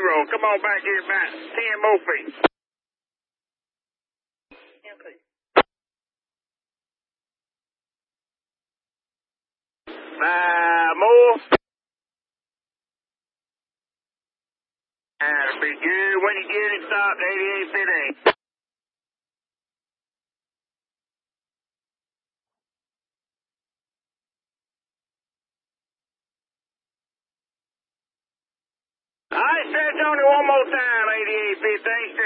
Come on back here about 10 more feet. More. That'll be good. When you get it stopped, 88.15. All right, stretch on it one more time, 88.15.